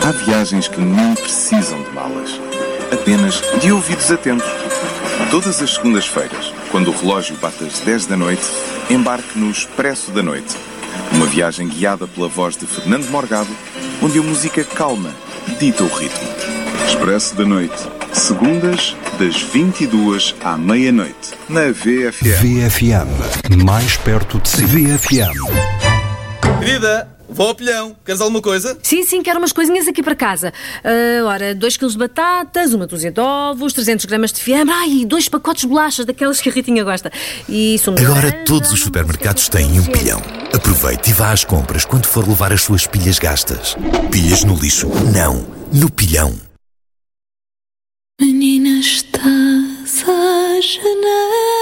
Há viagens que nem precisam de malas, apenas de ouvidos atentos. Todas as segundas-feiras, quando o relógio bate às 10 da noite, embarque no Expresso da Noite. Uma viagem guiada pela voz de Fernando Morgado, onde a música calma dita o ritmo. Expresso da Noite, segundas, das 22 à meia-noite, na VFM. VFM, mais perto de si. VFM. Querida, vou ao pilhão. Queres alguma coisa? Sim, quero umas coisinhas aqui para casa. Ora, 2 kg de batatas, uma dúzia de ovos, 300 gramas de fiambre, e 2 pacotes de bolachas, daquelas que a Ritinha gosta. E sumo de Agora laranja, todos os supermercados têm um pilhão. Aproveite e vá às compras quando for levar as suas pilhas gastas. Pilhas no lixo? Não, no pilhão. Menina, estás à janela.